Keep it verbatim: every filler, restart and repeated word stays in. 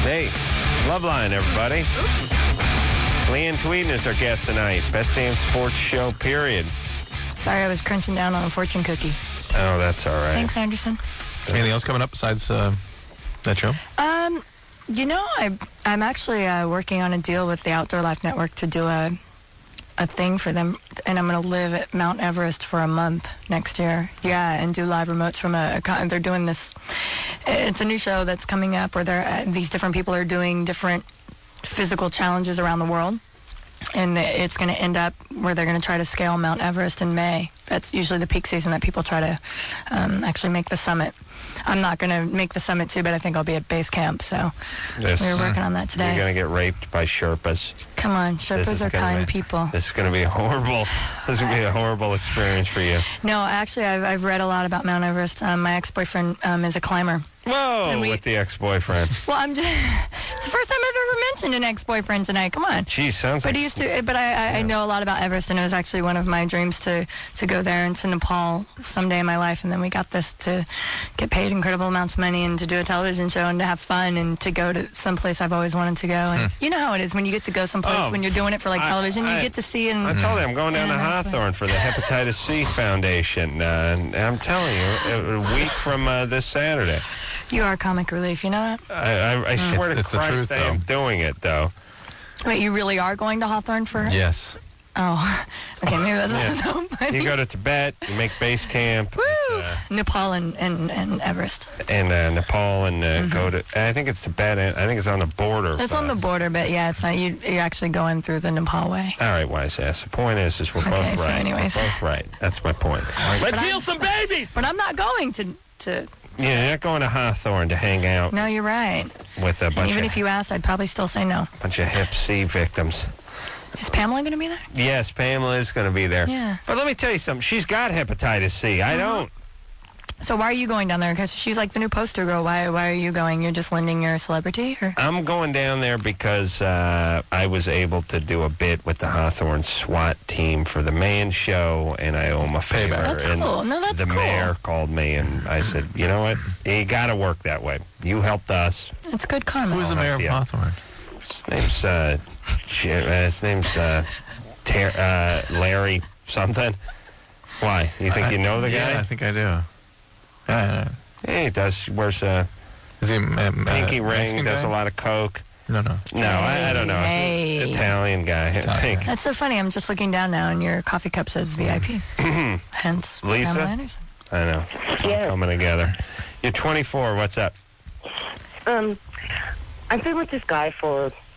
Hey, Loveline, everybody. Leanne Tweeden is our guest tonight. Best damn sports show, period. Sorry, I was crunching down on a fortune cookie. Oh, that's all right. Thanks, Anderson. Anything else coming up besides uh, that show? Um, you know, I, I'm actually uh, working on a deal with the Outdoor Life Network to do a a thing for them, and I'm going to live at Mount Everest for a month next year. Yeah, and do live remotes from a, a con- they're doing this, it's a new show that's coming up where they're, uh, these different people are doing different physical challenges around the world, and it's going to end up where they're going to try to scale Mount Everest in May. That's usually the peak season that people try to um, actually make the summit. I'm not going to make the summit too, but I think I'll be at base camp, so This- we were working on that today. You're going to get raped by Sherpas. Come on, This Sherpas is are gonna kind be- people. This is going to be a horrible, this is going to be a horrible experience for you. No, actually, I've, I've read a lot about Mount Everest. Um, my ex-boyfriend um, is a climber. Whoa, And we- with the ex-boyfriend. Well, I'm just, it's the first time I've ever mentioned an ex-boyfriend tonight. Come on. Gee, sounds But like... he used to. But I, I, I know a lot about Everest, and it was actually one of my dreams to, to go there and to Nepal someday in my life. And then we got this to get paid incredible amounts of money and to do a television show and to have fun and to go to someplace I've always wanted to go. And you know how it is when you get to go someplace Oh, when you're doing it for like I- television, I- you get to see it. And, I told you I'm going down Yeah, to that's Hawthorne for the Hepatitis C Foundation. Uh, and I'm telling you, a week from uh, this Saturday. you are comic relief. You know that? I, I, I swear to It's the Christ truth, I am doing it, though. Wait, you really are going to Hawthorne for? Yes. Oh, okay. Maybe that's Yeah. not so funny. You go to Tibet, you make base camp Woo! uh, Nepal and, and, and Everest. in uh, Nepal and uh, go to, I think it's Tibet, and I think it's on the border. It's of, on the uh, border, but yeah, it's not. You, you're actually going through the Nepal way. All right, wise ass. The point is, is we're Okay, both so right. anyways. We're both right. That's my point. Let's But heal I'm- some babies! But I'm not going to. to Yeah, you're not going to Hawthorne to hang out no, you're right. with a And bunch even of if you asked, I'd probably still say no. bunch of hep C victims. Is Pamela going to be there? Yes, Pamela is going to be there. Yeah. But let me tell you something. She's got hepatitis C. I don't. So why are you going down there? Because she's like the new poster girl. Why? Why are you going? You're just lending your celebrity, or? I'm going down there because uh, I was able to do a bit with the Hawthorne SWAT team for the Man Show, and I owe him a favor. That's and cool. No, that's the cool. mayor called me, and I said, you know what? You got to work that way. You helped us. It's good karma. Who's the I'll mayor help of you. Hawthorne? His name's, uh, Jim, uh, his name's uh, Ter- uh, Larry something. Why? You think I- you know the guy? Yeah, I think I do. Yeah. Yeah, he does. Wears a Is he a uh, pinky ring, Mexican does guy? a lot of coke. No, no. No, I, I don't know. Hey. It's an Italian guy, I Italian think. guy. That's so funny. I'm just looking down now, and your coffee cup says V I P. Hence, Lisa? Pamela Anderson. I know. It's all Yeah. coming together. You're twenty-four. What's up? Um, I've been with this guy for